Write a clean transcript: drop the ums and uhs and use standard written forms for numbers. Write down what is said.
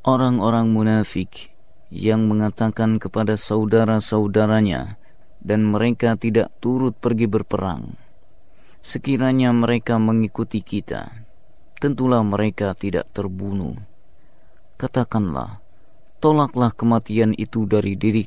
orang-orang munafik yang mengatakan kepada saudara-saudaranya dan mereka tidak turut pergi berperang, sekiranya mereka mengikuti kita, tentulah mereka tidak terbunuh. Katakanlah, tolaklah kematian itu dari diri